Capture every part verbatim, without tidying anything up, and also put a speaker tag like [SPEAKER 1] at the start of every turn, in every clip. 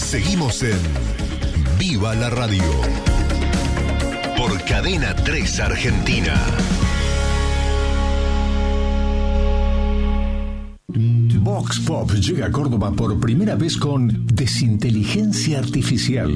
[SPEAKER 1] Seguimos en Viva la Radio por Cadena tres Argentina. Vox Pop llega a Córdoba por primera vez con Desinteligencia Artificial.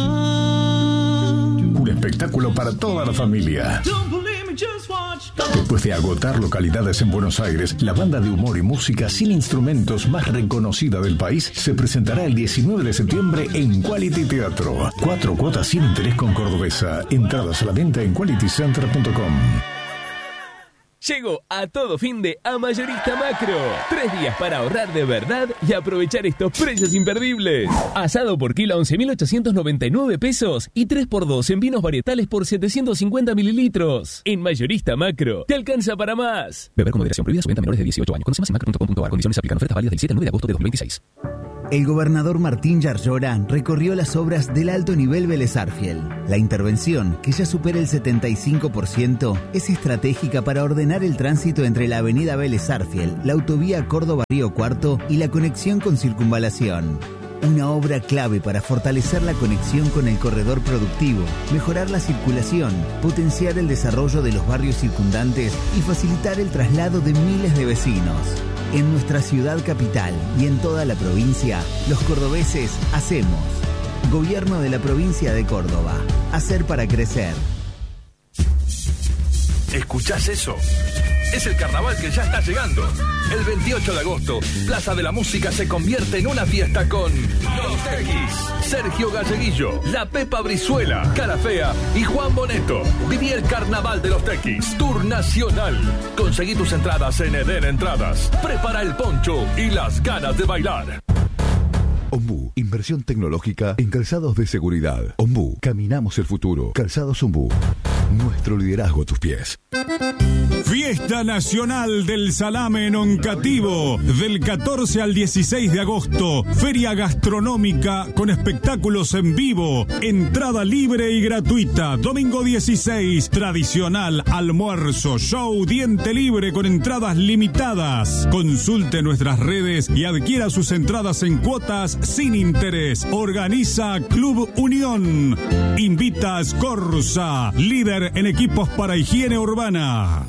[SPEAKER 1] Un espectáculo para toda la familia. Después de agotar localidades en Buenos Aires, la banda de humor y música sin instrumentos más reconocida del país se presentará el diecinueve de septiembre en Quality Teatro. Cuatro cuotas sin interés con Cordobesa. Entradas a la venta en quality center punto com.
[SPEAKER 2] Llegó a todo fin de a Mayorista Macro. Tres días para ahorrar de verdad y aprovechar estos precios imperdibles. Asado por kilo a once mil ochocientos noventa y nueve pesos y tres por dos en vinos varietales por setecientos cincuenta mililitros. En Mayorista Macro, te alcanza para más. Beber con moderación, prohibida su venta a menores de dieciocho años. Conoce más en macro punto com punto a r. Condiciones aplican. Ofertas válidas del siete al nueve de agosto de dos mil veintiséis.
[SPEAKER 3] El gobernador Martín Yarlora recorrió las obras del alto nivel Vélez Arfiel. La intervención, que ya supera el setenta y cinco por ciento, es estratégica para ordenar el tránsito entre la avenida Vélez Arfiel, la autovía Córdoba-Río Cuarto y la conexión con Circunvalación. Una obra clave para fortalecer la conexión con el corredor productivo, mejorar la circulación, potenciar el desarrollo de los barrios circundantes y facilitar el traslado de miles de vecinos. En nuestra ciudad capital y en toda la provincia, los cordobeses hacemos. Gobierno de la provincia de Córdoba. Hacer para crecer.
[SPEAKER 4] ¿Escuchás eso? Es el carnaval que ya está llegando. El veintiocho de agosto, Plaza de la Música se convierte en una fiesta con Los Tequis, Sergio Galleguillo, La Pepa Brizuela, Cara Fea y Juan Boneto. Viví el carnaval de Los Tequis, Tour Nacional. Conseguí tus entradas en Eden Entradas. Prepara el poncho y las ganas de bailar.
[SPEAKER 1] Ombú, inversión tecnológica en calzados de seguridad. Ombú, caminamos el futuro. Calzados Ombú, nuestro liderazgo a tus pies.
[SPEAKER 5] Fiesta Nacional del Salame en Oncativo, del catorce al dieciséis de agosto. Feria gastronómica con espectáculos en vivo. Entrada libre y gratuita. Domingo dieciséis, tradicional almuerzo, show, diente libre con entradas limitadas. Consulte nuestras redes y adquiera sus entradas en cuotas sin interés. Organiza Club Unión. Invita a Scorza, líder en equipos para higiene urbana.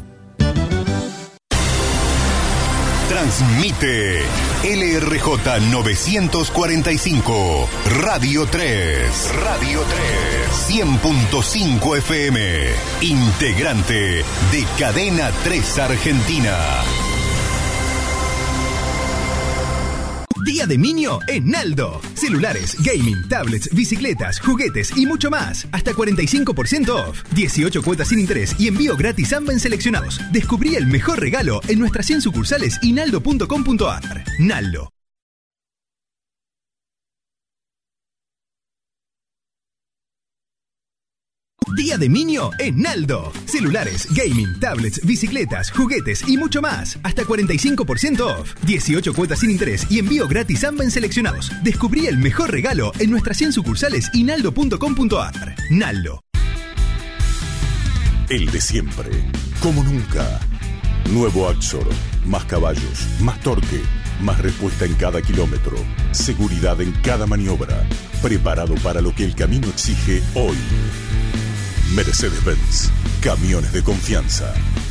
[SPEAKER 1] Transmite L R J novecientos cuarenta y cinco, Radio tres, Radio tres, cien punto cinco F M, integrante de Cadena tres Argentina.
[SPEAKER 6] Día de Niño en Naldo. Celulares, gaming, tablets, bicicletas, juguetes y mucho más. Hasta cuarenta y cinco por ciento off. dieciocho cuotas sin interés y envío gratis AMBA en seleccionados. Descubrí el mejor regalo en nuestras cien sucursales y naldo punto com punto a r. Naldo. Día de Niño en Naldo. Celulares, gaming, tablets, bicicletas, juguetes y mucho más. Hasta cuarenta y cinco por ciento off. dieciocho cuotas sin interés y envío gratis AMBA en seleccionados. Descubrí el mejor regalo en nuestras cien sucursales y naldo punto com punto a r. Naldo.
[SPEAKER 1] El de siempre, como nunca. Nuevo Axor. Más caballos, más torque, más respuesta en cada kilómetro. Seguridad en cada maniobra. Preparado para lo que el camino exige hoy. Mercedes-Benz, camiones de confianza.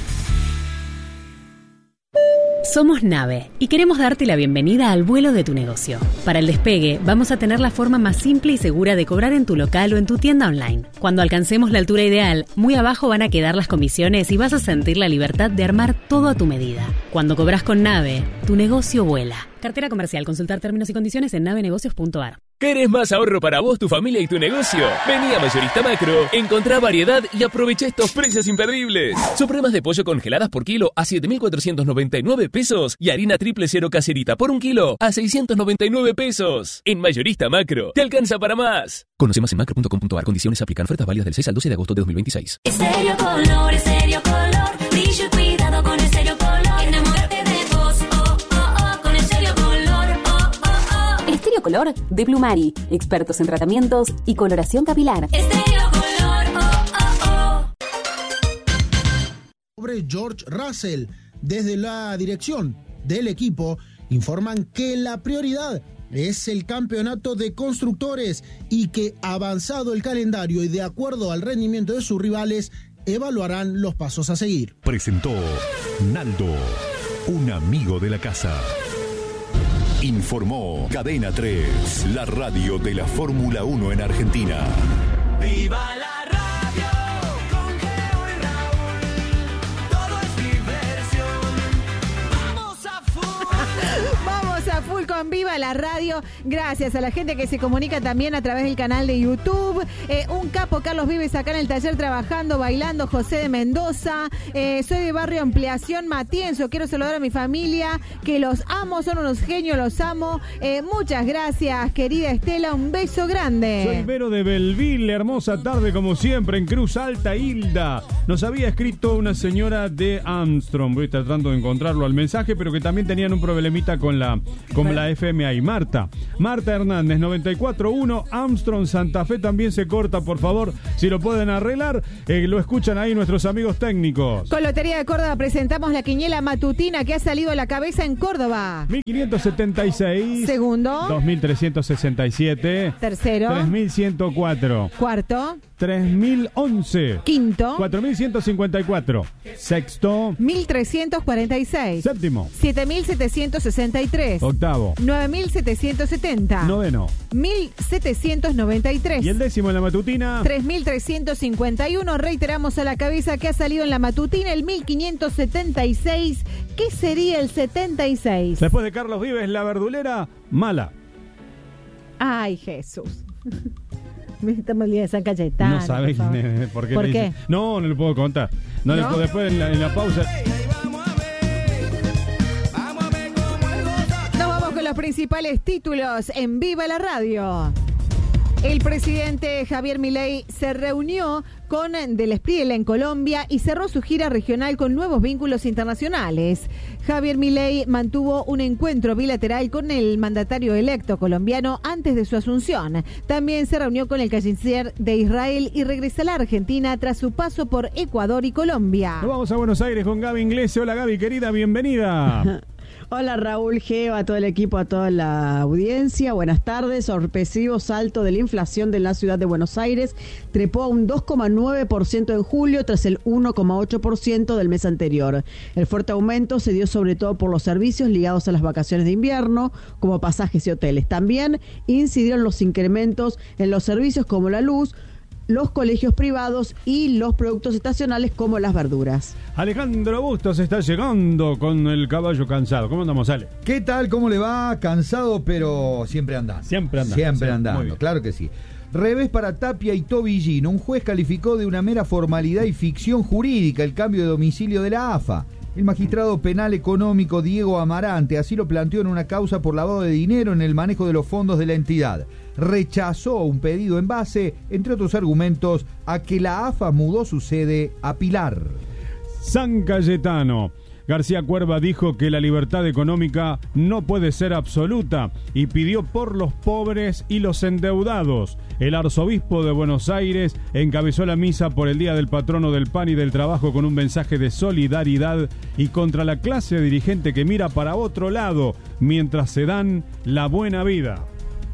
[SPEAKER 7] Somos Nave y queremos darte la bienvenida al vuelo de tu negocio. Para el despegue, vamos a tener la forma más simple y segura de cobrar en tu local o en tu tienda online. Cuando alcancemos la altura ideal, muy abajo van a quedar las comisiones y vas a sentir la libertad de armar todo a tu medida. Cuando cobras con Nave, tu negocio vuela. Cartera comercial. Consultar términos y condiciones en nave negocios punto a r.
[SPEAKER 2] ¿Querés más ahorro para vos, tu familia y tu negocio? Vení a Mayorista Macro, encontrá variedad y aprovecha estos precios imperdibles. Supremas de pollo congeladas por kilo a siete mil cuatrocientos noventa y nueve pesos y harina triple cero caserita por un kilo a seiscientos noventa y nueve pesos. En Mayorista Macro, te alcanza para más.
[SPEAKER 8] Conoce más en macro punto com punto a r. Condiciones aplican. Ofertas válidas del seis al doce de agosto de dos mil veintiséis.
[SPEAKER 9] Estéreo Color, Estéreo Color, brillo y cuidado con Estéreo Color. Enamórate de vos, oh, oh, oh, con Estéreo Color, oh, oh, oh.
[SPEAKER 10] Estéreo Color de Plumari, expertos en tratamientos y coloración capilar.
[SPEAKER 9] Estéreo Color, oh, oh, oh.
[SPEAKER 11] Sobre George Russell, desde la dirección del equipo informan que la prioridad es el campeonato de constructores y que, avanzado el calendario y de acuerdo al rendimiento de sus rivales, evaluarán los pasos a seguir.
[SPEAKER 1] Presentó Naldo, un amigo de la casa. Informó Cadena tres, la radio de la Fórmula uno en Argentina.
[SPEAKER 9] ¡Viva la radio! Con Geo y Raúl, todo es diversión. ¡Vamos a full!
[SPEAKER 12] Vamos a full con Viva la Radio. Gracias a la gente que se comunica también a través del canal de YouTube. Eh, un capo, Carlos Vives, acá en el taller trabajando, bailando, José de Mendoza. Eh, soy de Barrio Ampliación Matienzo. Quiero saludar a mi familia, que los amo, son unos genios, los amo. Eh, muchas gracias, querida Estela, un beso grande.
[SPEAKER 5] Soy Vero de Belville, hermosa tarde como siempre en Cruz Alta, Hilda. Nos había escrito una señora de Armstrong, voy tratando de encontrarlo al mensaje, pero que también tenían un problemita con la, con la F M I. Marta, Marta Hernández, noventa y cuatro punto uno, Armstrong, Santa Fe también se corta, por favor, si lo pueden arreglar, eh, lo escuchan ahí nuestros amigos técnicos.
[SPEAKER 12] Con Lotería de Córdoba presentamos la quiniela matutina que ha salido a la cabeza en Córdoba.
[SPEAKER 5] mil quinientos setenta y seis.
[SPEAKER 12] Segundo.
[SPEAKER 5] dos mil trescientos sesenta y siete.
[SPEAKER 12] Tercero.
[SPEAKER 5] tres mil ciento cuatro.
[SPEAKER 12] Cuarto.
[SPEAKER 5] tres mil once.
[SPEAKER 12] Quinto.
[SPEAKER 5] cuatro mil ciento cincuenta y cuatro. Sexto.
[SPEAKER 12] mil trescientos cuarenta y seis.
[SPEAKER 5] Séptimo.
[SPEAKER 12] siete mil setecientos sesenta y tres.
[SPEAKER 5] Octavo.
[SPEAKER 12] nueve mil setecientos setenta.
[SPEAKER 5] Noveno.
[SPEAKER 12] mil setecientos noventa y tres.
[SPEAKER 5] Y el décimo en la matutina.
[SPEAKER 12] tres mil trescientos cincuenta y uno. Reiteramos a la cabeza que ha salido en la matutina el mil quinientos setenta y seis. ¿Qué sería el setenta y seis?
[SPEAKER 5] Después de Carlos Vives, la verdulera, Mala.
[SPEAKER 12] Ay, Jesús. Estamos el día de San Cayetano.
[SPEAKER 5] No sabéis por qué.
[SPEAKER 12] ¿Por
[SPEAKER 5] le
[SPEAKER 12] qué?
[SPEAKER 5] dice. No, no le puedo contar. No,
[SPEAKER 12] ¿No?
[SPEAKER 5] Le puedo, después en la, en la pausa.
[SPEAKER 12] Nos vamos con los principales títulos en Viva la Radio. El presidente Javier Milei se reunió con Del Espriella en Colombia y cerró su gira regional con nuevos vínculos internacionales. Javier Milei mantuvo un encuentro bilateral con el mandatario electo colombiano antes de su asunción. También se reunió con el canciller de Israel y regresa a la Argentina tras su paso por Ecuador y Colombia.
[SPEAKER 5] Nos vamos a Buenos Aires con Gaby Inglese. Hola Gaby, querida, bienvenida.
[SPEAKER 13] Hola Raúl, Geo, a todo el equipo, a toda la audiencia. Buenas tardes. Sorpresivo salto de la inflación de la ciudad de Buenos Aires. Trepó a un dos coma nueve por ciento en julio tras el uno coma ocho por ciento del mes anterior. El fuerte aumento se dio sobre todo por los servicios ligados a las vacaciones de invierno, como pasajes y hoteles. También incidieron los incrementos en los servicios como la luz, los colegios privados y los productos estacionales como las verduras.
[SPEAKER 5] Alejandro Bustos está llegando con el caballo cansado. ¿Cómo andamos, Ale?
[SPEAKER 14] ¿Qué tal? ¿Cómo le va? Cansado, pero siempre andando.
[SPEAKER 5] Siempre andando.
[SPEAKER 14] Siempre
[SPEAKER 5] sí,
[SPEAKER 14] andando, claro que sí. Revés para Tapia y Tobillín. Un juez calificó de una mera formalidad y ficción jurídica el cambio de domicilio de la A F A. El magistrado penal económico Diego Amarante así lo planteó en una causa por lavado de dinero en el manejo de los fondos de la entidad. Rechazó un pedido en base, entre otros argumentos, a que la A F A mudó su sede a Pilar.
[SPEAKER 5] San Cayetano. García Cuerva dijo que la libertad económica no puede ser absoluta y pidió por los pobres y los endeudados. El arzobispo de Buenos Aires encabezó la misa por el Día del Patrono del Pan y del Trabajo con un mensaje de solidaridad y contra la clase dirigente que mira para otro lado mientras se dan la buena vida.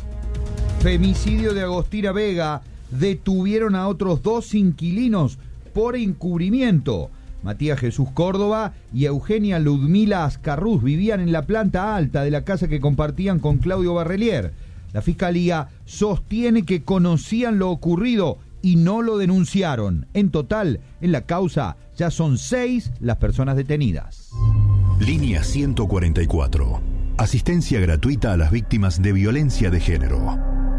[SPEAKER 14] Femicidio de Agostina Vega. Detuvieron a otros dos inquilinos por encubrimiento. Matías Jesús Córdoba y Eugenia Ludmila Ascarruz vivían en la planta alta de la casa que compartían con Claudio Barrelier. La fiscalía sostiene que conocían lo ocurrido y no lo denunciaron. En total, en la causa ya son seis las personas detenidas.
[SPEAKER 1] Línea ciento cuarenta y cuatro. Asistencia gratuita a las víctimas de violencia de género.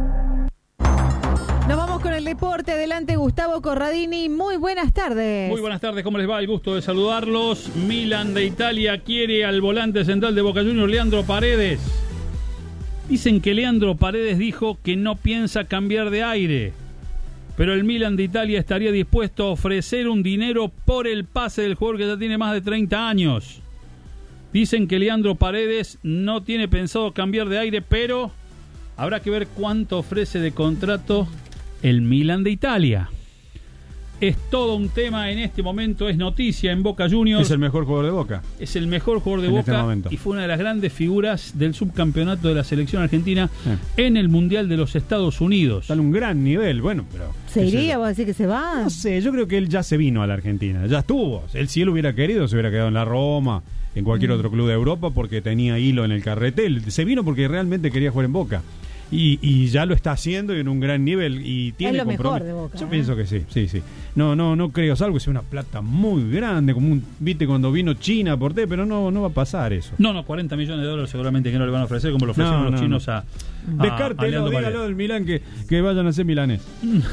[SPEAKER 12] Nos vamos con el deporte. Adelante, Gustavo Corradini. Muy buenas tardes.
[SPEAKER 15] Muy buenas tardes, ¿cómo les va? El gusto de saludarlos. Milan de Italia quiere al volante central de Boca Juniors, Leandro Paredes. Dicen que Leandro Paredes dijo que no piensa cambiar de aire, pero el Milan de Italia estaría dispuesto a ofrecer un dinero por el pase del jugador que ya tiene más de treinta años. Dicen que Leandro Paredes no tiene pensado cambiar de aire, pero habrá que ver cuánto ofrece de contrato el Milan de Italia. es todo un tema en este momento, es noticia en Boca Juniors.
[SPEAKER 5] Es el mejor jugador de Boca.
[SPEAKER 15] Es el mejor jugador de
[SPEAKER 5] en
[SPEAKER 15] Boca
[SPEAKER 5] este momento.
[SPEAKER 15] Y fue una de las grandes figuras del subcampeonato de la selección argentina eh. en el Mundial de los Estados Unidos.
[SPEAKER 5] Está en un gran nivel, bueno, pero...
[SPEAKER 12] ¿Se iría? ¿Vos decís que se va?
[SPEAKER 5] No sé, yo creo que él ya se vino a la Argentina, ya estuvo. Él, si él hubiera querido, se hubiera quedado en la Roma, en cualquier mm. otro club de Europa, porque tenía hilo en el carretel. Se vino porque realmente quería jugar en Boca. Y, y ya lo está haciendo y en un gran nivel y tiene
[SPEAKER 12] es lo
[SPEAKER 5] comprom-
[SPEAKER 12] mejor de Boca.
[SPEAKER 5] Yo
[SPEAKER 12] ¿eh?
[SPEAKER 5] pienso que sí, sí, sí. No, no, no creo, salvo que sea una plata muy grande, como un, viste cuando vino China por té, pero no, no va a pasar eso.
[SPEAKER 15] No, no, cuarenta millones de dólares seguramente que no le van a ofrecer, como lo ofrecieron
[SPEAKER 5] no,
[SPEAKER 15] los
[SPEAKER 5] no,
[SPEAKER 15] chinos
[SPEAKER 5] no.
[SPEAKER 15] a, a
[SPEAKER 5] Descártelo,
[SPEAKER 15] a
[SPEAKER 5] dígalo del Milán que, que vayan a ser milanés.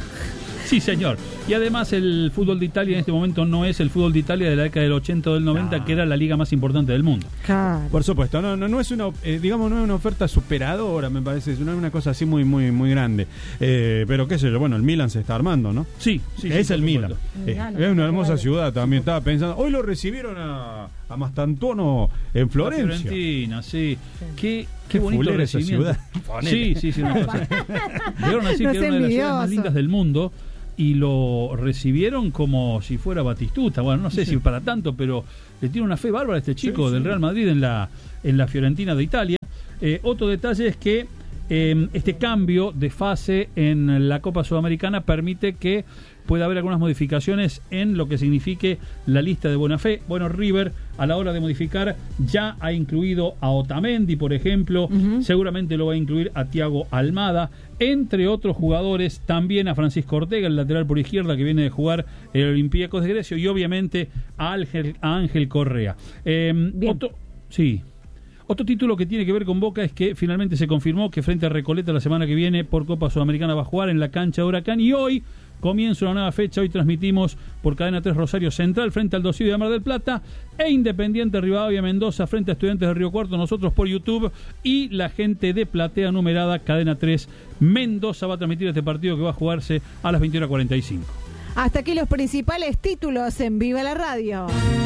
[SPEAKER 15] Sí, señor. Y además el fútbol de Italia en este momento no es el fútbol de Italia de la década del ochenta o del noventa, no. que era la liga más importante del mundo.
[SPEAKER 12] Claro.
[SPEAKER 5] Por supuesto, no, no, no es una, eh, digamos, no es una oferta superadora, me parece, es una, una cosa así muy, muy, muy grande. Eh, pero qué sé yo, bueno, el Milan se está armando, ¿no?
[SPEAKER 15] Sí, sí.
[SPEAKER 5] Es
[SPEAKER 15] sí,
[SPEAKER 5] el Milan. Eh, es una hermosa
[SPEAKER 12] vale.
[SPEAKER 5] ciudad también. Estaba pensando, hoy lo recibieron a, a Mastantuono en Florencia.
[SPEAKER 15] Florentina, sí.
[SPEAKER 12] sí.
[SPEAKER 15] Qué Qué bonito
[SPEAKER 5] esa ciudad.
[SPEAKER 15] Sí, sí, sí. Una cosa. Llegaron a decir
[SPEAKER 12] no
[SPEAKER 15] que era una de las ciudades más
[SPEAKER 12] envidioso.
[SPEAKER 15] lindas del mundo y lo recibieron como si fuera Batistuta. Bueno, no sé sí. si para tanto, pero le tiene una fe bárbara a este chico sí, del sí. Real Madrid en la, en la Fiorentina de Italia. Eh, otro detalle es que eh, este cambio de fase en la Copa Sudamericana permite que puede haber algunas modificaciones en lo que signifique la lista de buena fe. Bueno, River a la hora de modificar ya ha incluido a Otamendi, por ejemplo, uh-huh. seguramente lo va a incluir a Thiago Almada, entre otros jugadores, también a Francisco Ortega, el lateral por izquierda que viene de jugar el Olympiacos de Grecia, y obviamente a Ángel, a Ángel Correa. Eh, otro, sí. Otro título que tiene que ver con Boca es que finalmente se confirmó que frente a Recoleta la semana que viene por Copa Sudamericana va a jugar en la cancha de Huracán, y hoy comienza una nueva fecha. Hoy transmitimos por Cadena tres Rosario Central frente al Dosivo de Mar del Plata e Independiente Rivadavia Mendoza frente a Estudiantes de Río Cuarto, nosotros por YouTube, y la gente de Platea Numerada Cadena tres Mendoza va a transmitir este partido que va a jugarse a las veintiuna cuarenta y cinco.
[SPEAKER 12] Hasta aquí los principales títulos en Viva la Radio.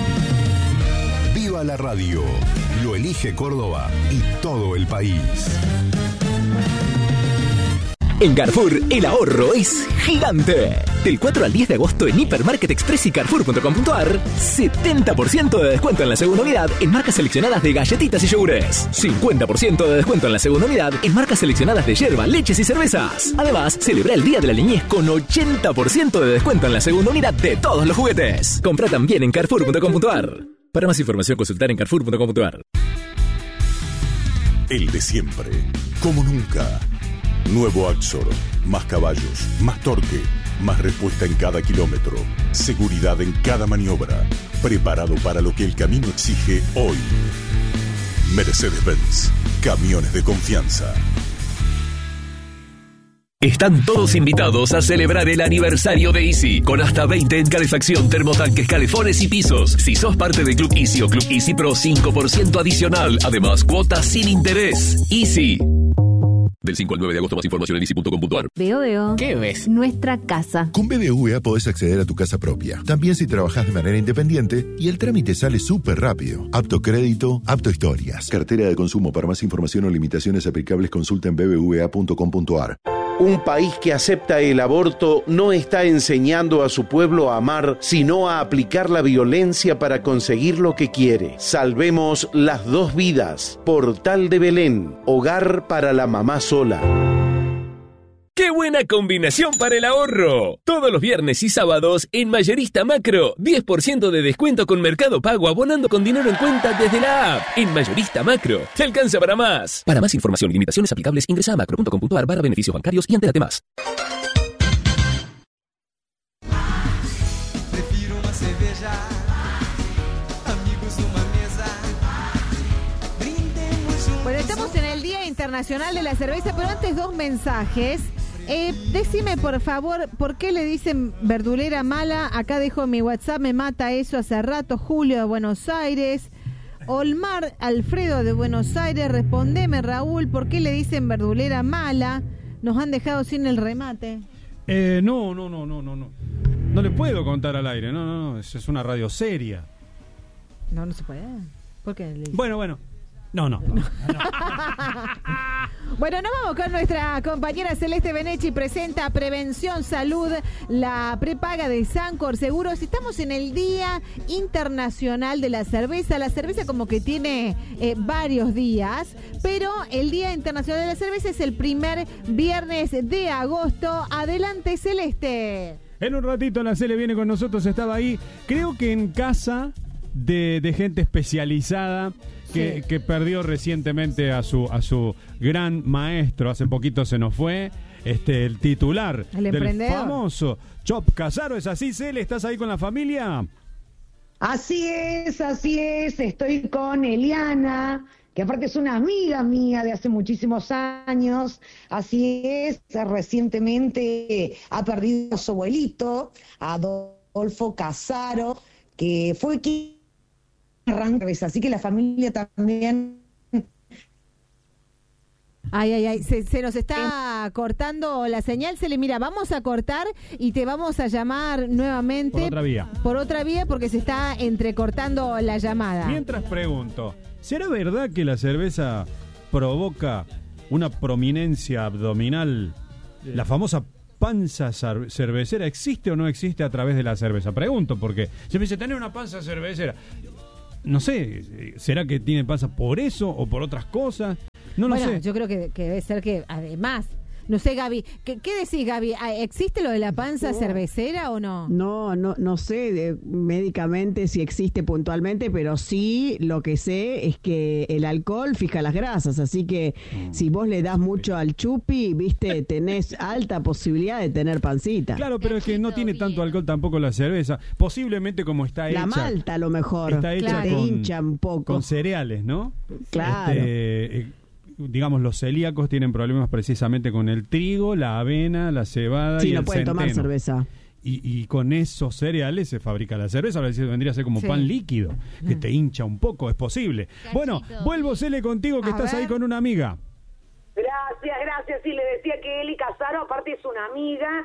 [SPEAKER 1] Viva la Radio, lo elige Córdoba y todo el país.
[SPEAKER 8] En Carrefour, el ahorro es gigante. Del cuatro al diez de agosto en Hipermarket Express y Carrefour punto com punto ar, setenta por ciento de descuento en la segunda unidad en marcas seleccionadas de galletitas y yogures. cincuenta por ciento de descuento en la segunda unidad en marcas seleccionadas de yerba, leches y cervezas. Además, celebra el Día de la Niñez con ochenta por ciento de descuento en la segunda unidad de todos los juguetes. Compra también en Carrefour punto com punto ar. Para más información, consultar en Carrefour punto com punto ar.
[SPEAKER 16] El de siempre, como nunca. Nuevo Axor, más caballos, más torque, más respuesta en cada kilómetro, seguridad en cada maniobra, preparado para lo que el camino exige hoy. Mercedes-Benz, camiones de confianza.
[SPEAKER 2] Están todos invitados a celebrar el aniversario de Easy, con hasta veinte en calefacción, termotanques, calefones y pisos. Si sos parte del Club Easy o Club Easy Pro, cinco por ciento adicional. Además, cuotas sin interés. Easy. Del cinco al nueve de agosto, más información en easy punto com punto ar.
[SPEAKER 17] Veo, veo.
[SPEAKER 2] ¿Qué ves?
[SPEAKER 17] Nuestra casa.
[SPEAKER 18] Con B B V A podés acceder a tu casa propia, también si trabajás de manera independiente, y el trámite sale súper rápido. Apto crédito, apto historias. Cartera de consumo. Para más información o limitaciones aplicables, consulta en b b v a punto com punto ar.
[SPEAKER 19] Un país que acepta el aborto no está enseñando a su pueblo a amar, sino a aplicar la violencia para conseguir lo que quiere. Salvemos las dos vidas. Portal de Belén, hogar para la mamá sola.
[SPEAKER 2] ¡Qué buena combinación para el ahorro! Todos los viernes y sábados en Mayorista Macro, diez por ciento de descuento con Mercado Pago abonando con dinero en cuenta desde la app. En Mayorista Macro, te alcanza para más.
[SPEAKER 8] Para más información y limitaciones aplicables, ingresa a macro punto com punto ar barra beneficios bancarios y entérate más.
[SPEAKER 12] Bueno, estamos en el Día Internacional de la Cerveza, pero antes dos mensajes. Eh, decime, por favor, ¿por qué le dicen verdulera mala? Acá dejo mi WhatsApp, me mata eso hace rato. Julio de Buenos Aires. Olmar Alfredo de Buenos Aires, respondeme, Raúl, ¿por qué le dicen verdulera mala? Nos han dejado sin el remate.
[SPEAKER 5] Eh, no, no, no, no, no, no. No le puedo contar al aire, no, no, no, es, es una radio seria.
[SPEAKER 12] No, no se puede. ¿Por qué le dicen?
[SPEAKER 5] Bueno, bueno. No, no. no.
[SPEAKER 12] Bueno, nos vamos con nuestra compañera Celeste Benechi, presenta Prevención Salud, la prepaga de Sancor Seguros. Estamos en el Día Internacional de la Cerveza. La cerveza como que tiene eh, varios días, pero el Día Internacional de la Cerveza es el primer viernes de agosto. Adelante, Celeste.
[SPEAKER 17] En un ratito la Cele viene con nosotros, estaba ahí, creo que en casa de, de gente especializada. Que, sí. que perdió recientemente a su a su gran maestro, hace poquito se nos fue, este el titular
[SPEAKER 12] el
[SPEAKER 17] del
[SPEAKER 12] emprendedor.
[SPEAKER 17] famoso Chop Casaro. ¿Es así, Cele? ¿Estás ahí con la familia?
[SPEAKER 20] Así es, así es, estoy con Eliana, que aparte es una amiga mía de hace muchísimos años. Así es, recientemente ha perdido a su abuelito, Adolfo Casaro, que fue quien arranques, así que la familia también.
[SPEAKER 12] Ay, ay, ay, se, se nos está cortando la señal, se le mira, vamos a cortar y te vamos a llamar nuevamente.
[SPEAKER 17] Por otra vía.
[SPEAKER 12] Por otra vía porque se está entrecortando la llamada.
[SPEAKER 17] Mientras pregunto, ¿será verdad que la cerveza provoca una prominencia abdominal? Sí. La famosa panza cervecera, ¿existe o no existe a través de la cerveza? Pregunto porque se me dice, tener una panza cervecera. No sé, ¿será que tiene panza por eso o por otras cosas? No lo
[SPEAKER 12] bueno,
[SPEAKER 17] sé.
[SPEAKER 12] Yo creo que, que debe ser que además, no sé, Gaby, ¿qué, qué decís, Gaby? ¿Existe lo de la panza cervecera o no?
[SPEAKER 13] No, no, no sé de, médicamente si existe puntualmente, pero sí lo que sé es que el alcohol fija las grasas, así que mm. si vos le das mucho al chupi, viste, tenés alta posibilidad de tener pancita.
[SPEAKER 17] Claro, pero es que no tiene tanto alcohol tampoco la cerveza. Posiblemente como está hecha.
[SPEAKER 13] La malta a lo mejor.
[SPEAKER 17] Está hecha
[SPEAKER 13] claro.
[SPEAKER 17] con,
[SPEAKER 13] te hincha un poco.
[SPEAKER 17] Con cereales, ¿no?
[SPEAKER 13] Claro.
[SPEAKER 17] Este, eh, digamos, los celíacos tienen problemas precisamente con el trigo, la avena, la cebada
[SPEAKER 13] sí,
[SPEAKER 17] y
[SPEAKER 13] no
[SPEAKER 17] el
[SPEAKER 13] pueden
[SPEAKER 17] centeno.
[SPEAKER 13] tomar cerveza.
[SPEAKER 17] Y, y con esos cereales se fabrica la cerveza. Vendría a ser como sí. pan líquido, que te hincha un poco, es posible. Cachito. Bueno, vuelvo, Cele, contigo, que a estás ver. ahí con una amiga.
[SPEAKER 20] Gracias, gracias. Sí, le decía que Eli Casaro, aparte es una amiga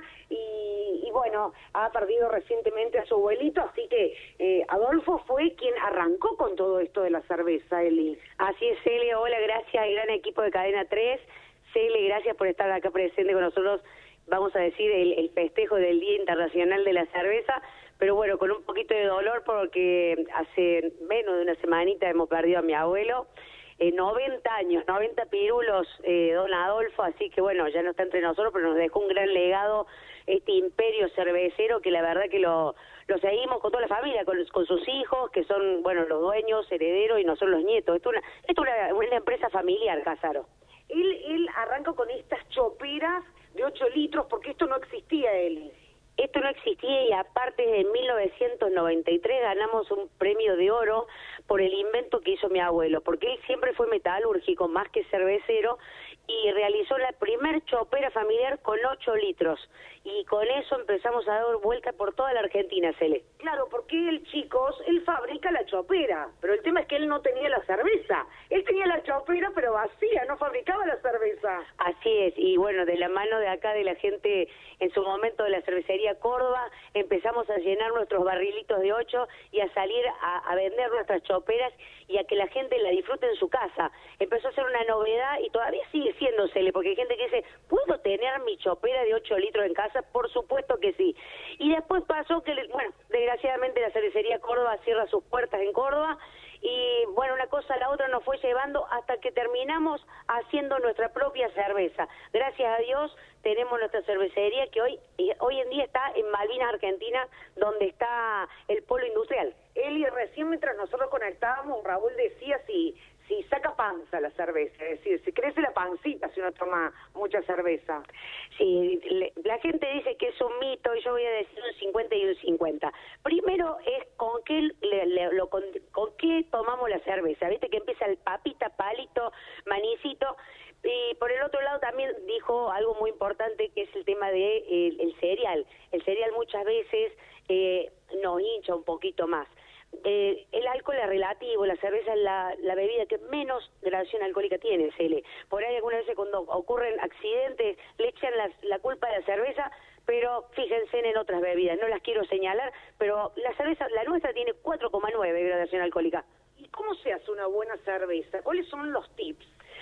[SPEAKER 20] y, y bueno, ha perdido recientemente a su abuelito, así que eh, Adolfo fue quien arrancó con todo esto de la cerveza, Eli.
[SPEAKER 21] Así es, Cele, hola, gracias al gran equipo de Cadena tres. Cele, gracias por estar acá presente con nosotros, vamos a decir, el, el festejo del Día Internacional de la Cerveza, pero bueno, con un poquito de dolor porque hace menos de una semanita hemos perdido a mi abuelo. Eh, noventa años, noventa pirulos, eh, don Adolfo, así que bueno, ya no está entre nosotros, pero nos dejó un gran legado, este imperio cervecero, que la verdad que lo, lo seguimos con toda la familia, con, con sus hijos, que son, bueno, los dueños, herederos, y nosotros los nietos. Esto es una, esto es una, una empresa familiar, Casaro.
[SPEAKER 20] Él, él arranca con estas choperas de ocho litros, porque esto no existía, él.
[SPEAKER 21] Esto no existía y aparte en mil novecientos noventa y tres ganamos un premio de oro por el invento que hizo mi abuelo, porque él siempre fue metalúrgico más que cervecero y realizó la primer chopera familiar con ocho litros y con eso empezamos a dar vuelta por toda la Argentina, Cele.
[SPEAKER 20] Claro, porque él, chicos, él fabrica la chopera, pero el tema es que él no tenía la cerveza. Él tenía la chopera pero vacía, no fabricaba la cerveza.
[SPEAKER 21] Así es, y bueno, de la mano de acá de la gente en su momento de la cervecería Córdoba, empezamos a llenar nuestros barrilitos de ocho y a salir a, a vender nuestras choperas y a que la gente la disfrute en su casa. Empezó a ser una novedad y todavía sigue siéndosele, porque hay gente que dice, ¿puedo tener mi chopera de ocho litros en casa? Por supuesto que sí. Y después pasó que, bueno, desgraciadamente la cervecería Córdoba cierra sus puertas en Córdoba y, bueno, una cosa a la otra nos fue llevando hasta que terminamos haciendo nuestra propia cerveza. Gracias a Dios tenemos nuestra cervecería que hoy hoy en día está en Malvinas, Argentina, donde está el polo industrial.
[SPEAKER 20] Eli, recién mientras nosotros conectábamos, Raúl decía si, si saca panza la cerveza, es decir, si crece la pancita si uno toma mucha cerveza.
[SPEAKER 21] Sí, le, la gente dice que es un mito y yo voy a decir un cincuenta y un cincuenta. Primero es con qué, le, le, lo, con, con qué tomamos la cerveza, viste que empieza el papita, palito, manicito. Y por el otro lado también dijo algo muy importante que es el tema de eh, el cereal. El cereal muchas veces eh, nos hincha un poquito más. Eh, el alcohol es relativo, la cerveza es la, la bebida que menos graduación alcohólica tiene, Cele. Por ahí algunas veces cuando ocurren accidentes le echan la, la culpa a la cerveza, pero fíjense en otras bebidas, no las quiero señalar, pero la cerveza, la nuestra tiene cuatro coma nueve graduación alcohólica.
[SPEAKER 20] ¿Y cómo se hace una buena cerveza? ¿Cuáles son los tips?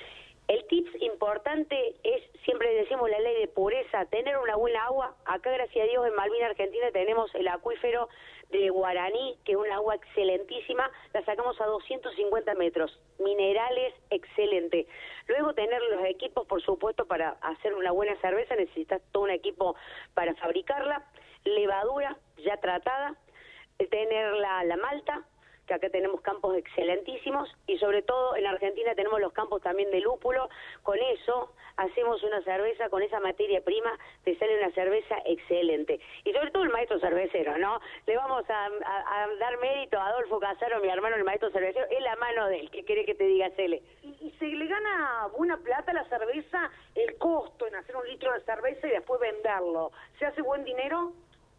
[SPEAKER 21] El tips importante es, siempre decimos la ley de pureza, tener una buena agua. Acá, gracias a Dios, en Malvinas, Argentina, tenemos el acuífero de Guaraní, que es un agua excelentísima, la sacamos a doscientos cincuenta metros, minerales, excelente. Luego tener los equipos, por supuesto, para hacer una buena cerveza, necesitas todo un equipo para fabricarla, levadura ya tratada, tener la, la malta, que acá tenemos campos excelentísimos, y sobre todo en Argentina tenemos los campos también de lúpulo. Con eso hacemos una cerveza, con esa materia prima te sale una cerveza excelente. Y sobre todo el maestro cervecero, ¿no? Le vamos a, a, a dar mérito a Adolfo Casaro, mi hermano, el maestro cervecero, es la mano de él. ¿Qué quiere que te diga, Cele?
[SPEAKER 3] ¿Y, y se le gana buena plata a la cerveza el costo en hacer un litro de cerveza y después venderlo? ¿Se hace buen dinero?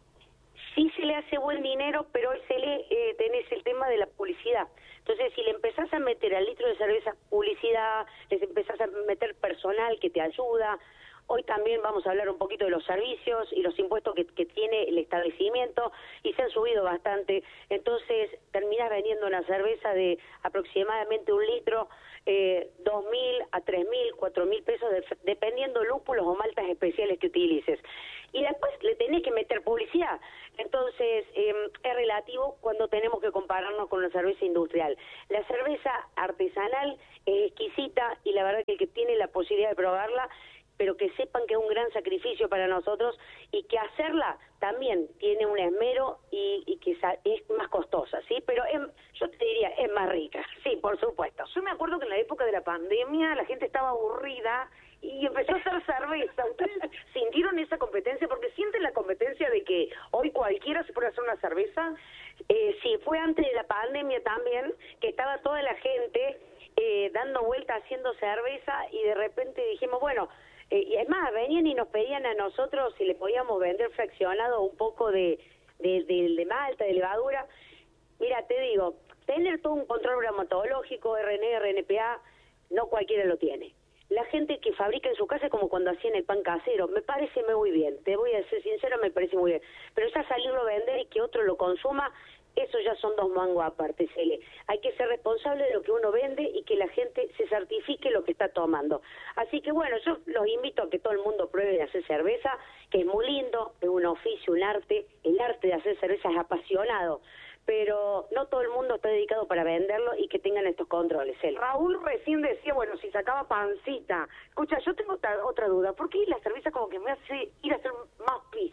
[SPEAKER 21] Sí se le hace buen dinero, pero hoy se le eh, tenés el tema de la publicidad. Entonces, si le empezás a meter al litro de cerveza publicidad, les empezás a meter personal que te ayuda. Hoy también vamos a hablar un poquito de los servicios y los impuestos que, que tiene el establecimiento, y se han subido bastante. Entonces, terminás vendiendo una cerveza de aproximadamente un litro, eh, dos mil a tres mil, cuatro mil pesos, de, dependiendo lúpulos o maltas especiales que utilices. Y después le tenés que meter publicidad. Entonces, eh, es relativo cuando tenemos que compararnos con la cerveza industrial. La cerveza artesanal es exquisita, y la verdad que el que tiene la posibilidad de probarla, pero que sepan que es un gran sacrificio para nosotros, y que hacerla también tiene un esmero y, y que es más costosa, ¿sí? Pero es, yo te diría, es más rica, sí, por supuesto.
[SPEAKER 3] Yo me acuerdo que en la época de la pandemia la gente estaba aburrida y empezó a hacer cerveza. ¿Ustedes sintieron esa competencia? Porque sienten la competencia de que hoy cualquiera se puede hacer una cerveza.
[SPEAKER 21] Eh, sí, fue antes de la pandemia también, que estaba toda la gente eh, dando vueltas haciendo cerveza, y de repente dijimos, bueno... Eh, y es más, venían y nos pedían a nosotros si le podíamos vender fraccionado un poco de, de, de, de malta, de levadura. Mira, te digo, tener todo un control bromatológico, R N, R N P A, no cualquiera lo tiene. La gente que fabrica en su casa es como cuando hacían el pan casero, me parece muy bien, te voy a ser sincero, me parece muy bien. Pero ya salirlo a vender y que otro lo consuma, eso ya son dos mangos aparte, Cele. Hay que ser responsable de lo que uno vende y que la gente se certifique lo que está tomando. Así que bueno, yo los invito a que todo el mundo pruebe de hacer cerveza, que es muy lindo, es un oficio, un arte. El arte de hacer cerveza es apasionado, pero no todo el mundo está dedicado para venderlo y que tengan estos controles, Cele.
[SPEAKER 3] Raúl recién decía, bueno, si sacaba pancita. Escucha, yo tengo otra, otra duda. ¿Por qué la cerveza como que me hace ir a hacer más pis?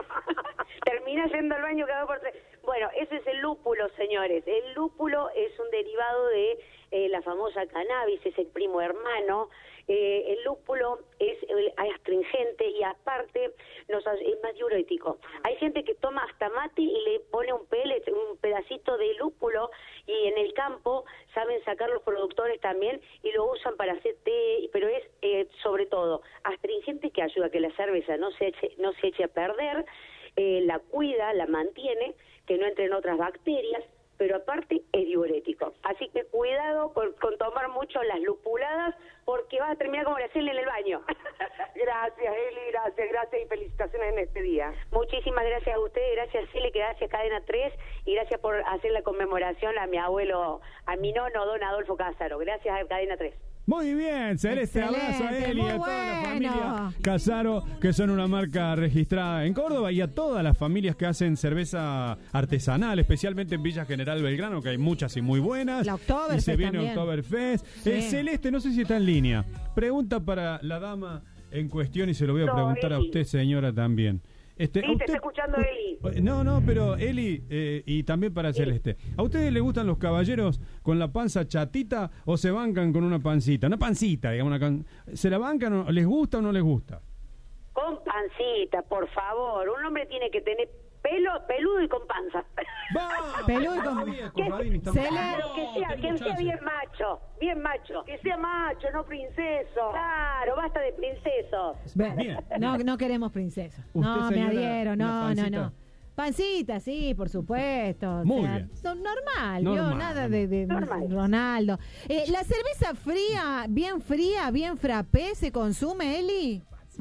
[SPEAKER 21] Termina yendo al baño cada por tres. Bueno, ese es el lúpulo, señores. El lúpulo es un derivado de eh, la famosa cannabis, es el primo hermano. Eh, el lúpulo es eh, astringente y aparte nos, es más diurético. Hay gente que toma hasta mate y le pone un pellet, un pedacito de lúpulo, y en el campo saben sacar los productores también y lo usan para hacer té, pero es eh, sobre todo astringente, que ayuda a que la cerveza no se eche, no se eche a perder, eh, la cuida, la mantiene, que no entren otras bacterias, pero aparte es diurético. Así que cuidado con, con tomar mucho las lupuladas, porque vas a terminar como la Cele en el baño.
[SPEAKER 3] Gracias, Eli, gracias, gracias y felicitaciones en este día.
[SPEAKER 21] Muchísimas gracias a ustedes, gracias Cele, gracias Cadena tres, y gracias por hacer la conmemoración a mi abuelo, a mi nono, don Adolfo Casaro. Gracias a Cadena tres.
[SPEAKER 17] Muy bien, Celeste, abrazo a él y a toda
[SPEAKER 12] bueno.
[SPEAKER 17] la familia Casaro, que son una marca registrada en Córdoba, y a todas las familias que hacen cerveza artesanal, especialmente en Villa General Belgrano, que hay muchas y muy buenas.
[SPEAKER 12] La Oktoberfest
[SPEAKER 17] y se viene
[SPEAKER 12] también.
[SPEAKER 17] Oktoberfest.
[SPEAKER 12] Sí.
[SPEAKER 17] Eh, Celeste, no sé si está en línea. Pregunta para la dama en cuestión, y se lo voy a
[SPEAKER 3] No,
[SPEAKER 17] preguntar a
[SPEAKER 3] Eli.
[SPEAKER 17] usted, señora, también. Este,
[SPEAKER 3] Sí,
[SPEAKER 17] ¿a
[SPEAKER 3] te
[SPEAKER 17] usted-
[SPEAKER 3] está escuchando Eli.
[SPEAKER 17] No, no, pero Eli, eh, y también para Celeste, ¿a ustedes les gustan los caballeros con la panza chatita o se bancan con una pancita? Una pancita, digamos, una can- ¿se la bancan o les gusta o no les gusta?
[SPEAKER 21] Con pancita, por favor. Un hombre tiene que tener pelo, peludo y con panza.
[SPEAKER 12] Peludo y con...
[SPEAKER 21] Que,
[SPEAKER 12] Cele-
[SPEAKER 21] Claro, que sea, que sea bien macho, bien macho.
[SPEAKER 3] Que sea macho, no princeso.
[SPEAKER 21] Claro, basta de princesos.
[SPEAKER 12] Ve, No, no queremos princesa. No, me
[SPEAKER 21] señora,
[SPEAKER 12] adhiero, no,
[SPEAKER 21] una
[SPEAKER 12] no,
[SPEAKER 21] pancita?
[SPEAKER 12] no. Pancita, sí, por supuesto.
[SPEAKER 17] Muy
[SPEAKER 12] o sea,
[SPEAKER 17] bien.
[SPEAKER 12] son normal,
[SPEAKER 17] Normal,
[SPEAKER 12] ¿vio? Nada de, de
[SPEAKER 21] Normal.
[SPEAKER 12] Ronaldo. Eh, ¿La cerveza fría, bien fría, bien frappé, se consume, Eli?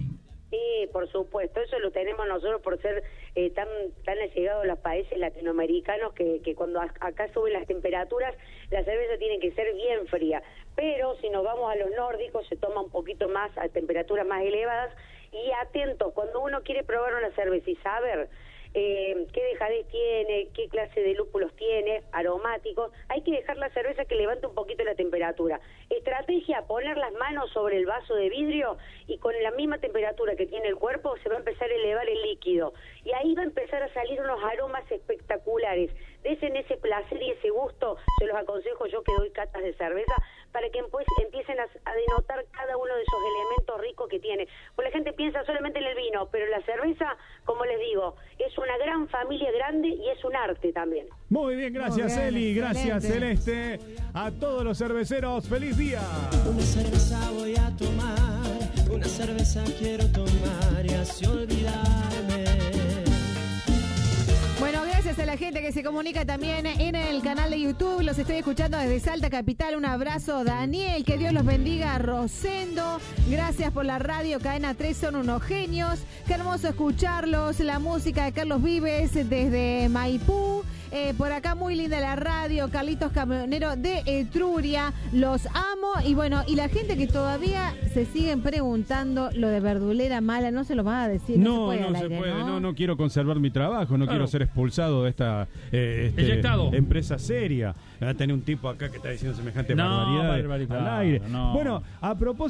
[SPEAKER 21] Sí, por supuesto, eso lo tenemos nosotros por ser eh, tan tan allegados a los países latinoamericanos que, que cuando a- acá suben las temperaturas, la cerveza tiene que ser bien fría. pero si nos vamos a los nórdicos se toma un poquito más a temperaturas más elevadas. Y atentos, cuando uno quiere probar una cerveza y saber eh, qué dejadez tiene, qué clase de lúpulos tiene, aromáticos, hay que dejar la cerveza que levante un poquito la temperatura. Estrategia, poner las manos sobre el vaso de vidrio y con la misma temperatura que tiene el cuerpo se va a empezar a elevar el líquido. Y ahí va a empezar a salir unos aromas espectaculares. Desen ese placer y ese gusto, se los aconsejo yo que doy catas de cerveza, para que pues, empiecen a, a denotar cada uno de esos elementos ricos que tiene. Pues la gente piensa solamente en el vino, pero la cerveza, como les digo, es una gran familia grande y es un arte también.
[SPEAKER 17] Muy bien, gracias
[SPEAKER 12] Muy bien,
[SPEAKER 17] Eli, gracias
[SPEAKER 12] excelente.
[SPEAKER 17] Celeste. A todos los cerveceros, ¡feliz día!
[SPEAKER 4] Una cerveza voy a tomar, una cerveza quiero tomar y así olvidarme.
[SPEAKER 12] Bueno, gracias a la gente que se comunica también en el canal de YouTube. Los estoy escuchando desde Salta Capital. Un abrazo, Daniel. Que Dios los bendiga. Rosendo, gracias por la radio. Cadena tres, son unos genios. Qué hermoso escucharlos. La música de Carlos Vives desde Maipú. Eh, por acá muy linda la radio. Carlitos Camionero de Etruria. Los amo. Y bueno, y la gente que todavía se siguen preguntando lo de verdulera mala, no se lo van a decir.
[SPEAKER 17] No,
[SPEAKER 12] No, se puede,
[SPEAKER 17] no
[SPEAKER 12] al
[SPEAKER 17] se
[SPEAKER 12] aire,
[SPEAKER 17] puede,
[SPEAKER 12] ¿no?
[SPEAKER 17] no, no quiero conservar mi trabajo, no
[SPEAKER 15] Claro.
[SPEAKER 17] quiero ser expulsado de esta eh, este,
[SPEAKER 15] Eyectado.
[SPEAKER 17] empresa seria. Va a tener un tipo acá que está diciendo semejante
[SPEAKER 15] No,
[SPEAKER 17] barbaridad
[SPEAKER 15] barbaridad,
[SPEAKER 17] al aire.
[SPEAKER 15] no.
[SPEAKER 17] Bueno, a propósito